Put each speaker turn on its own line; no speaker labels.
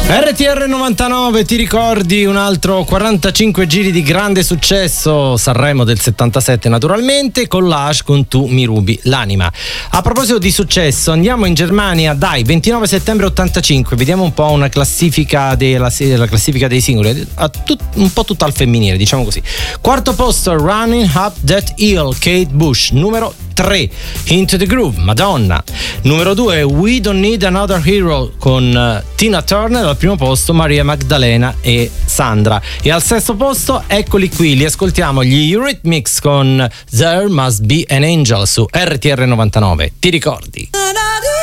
RTR 99, ti ricordi un altro 45 giri di grande successo, Sanremo del 77 naturalmente, Collage con Tu mi rubi l'anima. A proposito di successo, andiamo in Germania, dai, 29 settembre 85, vediamo un po' una classifica la classifica dei singoli, un po' tutta al femminile, diciamo così. Quarto posto, Running Up That Hill, Kate Bush. Numero 3, Into the Groove, Madonna. Numero 2, We Don't Need Another Hero con Tina Turner. Al primo posto Maria Maddalena e Sandra. E al sesto posto, eccoli qui, li ascoltiamo, gli Eurythmics con There Must Be an Angel su RTR 99. Ti ricordi?